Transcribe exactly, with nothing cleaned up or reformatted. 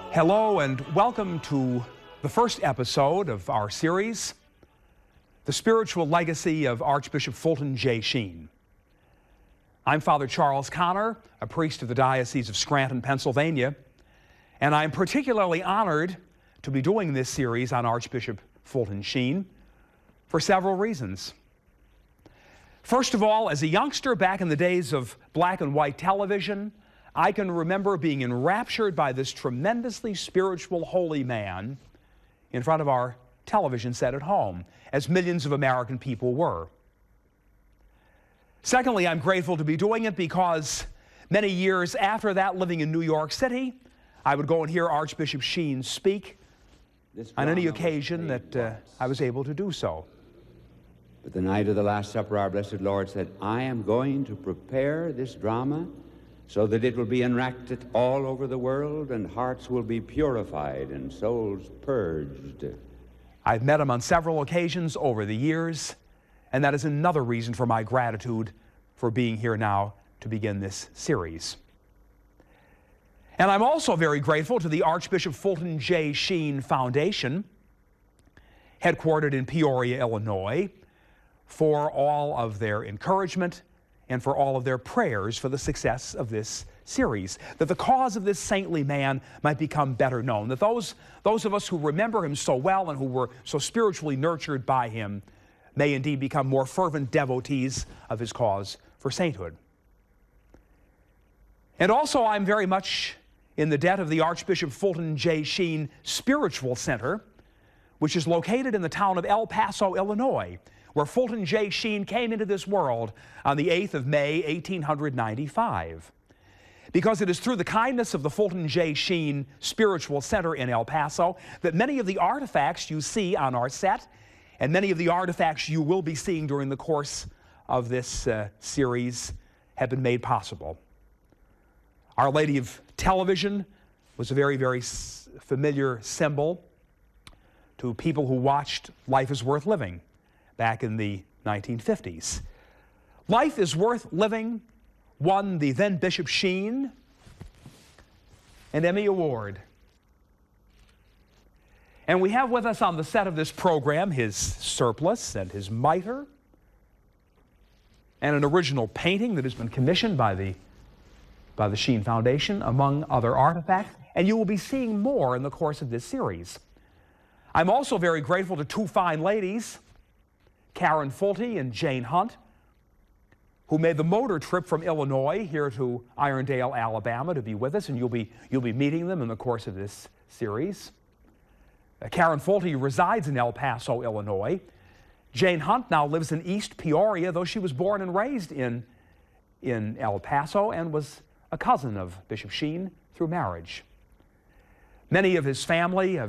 Hello and welcome to the first episode of our series, The Spiritual Legacy of Archbishop Fulton J. Sheen. I'm Father Charles Connor, a priest of the Diocese of Scranton, Pennsylvania, and I'm particularly honored to be doing this series on Archbishop Fulton Sheen for several reasons. First of all, as a youngster back in the days of black and white television, I can remember being enraptured by this tremendously spiritual holy man in front of our television set at home, as millions of American people were. Secondly, I'm grateful to be doing it because many years after that, living in New York City, I would go and hear Archbishop Sheen speak on any occasion that uh, I was able to do so. But the night of the Last Supper, our blessed Lord said, I am going to prepare this drama so that it will be enacted all over the world and hearts will be purified and souls purged. I've met him on several occasions over the years, and that is another reason for my gratitude for being here now to begin this series. And I'm also very grateful to the Archbishop Fulton J. Sheen Foundation, headquartered in Peoria, Illinois, for all of their encouragement and for all of their prayers for the success of this series, that the cause of this saintly man might become better known, that those, those of us who remember him so well and who were so spiritually nurtured by him may indeed become more fervent devotees of his cause for sainthood. And also, I'm very much in the debt of the Archbishop Fulton J. Sheen Spiritual Center, which is located in the town of El Paso, Illinois, where Fulton J. Sheen came into this world on the eighth of May, eighteen ninety-five. Because it is through the kindness of the Fulton J. Sheen Spiritual Center in El Paso that many of the artifacts you see on our set and many of the artifacts you will be seeing during the course of this uh, series have been made possible. Our Lady of Television was a very, very familiar symbol to people who watched Life is Worth Living back in the nineteen fifties. Life is Worth Living won the then Bishop Sheen an Emmy Award. And we have with us on the set of this program his surplice and his mitre and an original painting that has been commissioned by the, by the Sheen Foundation, among other artifacts. And you will be seeing more in the course of this series. I'm also very grateful to two fine ladies, Karen Fulte and Jane Hunt, who made the motor trip from Illinois here to Irondale, Alabama to be with us, and you'll be, you'll be meeting them in the course of this series. Uh, Karen Fulte resides in El Paso, Illinois. Jane Hunt now lives in East Peoria, though she was born and raised in, in El Paso and was a cousin of Bishop Sheen through marriage. Many of his family have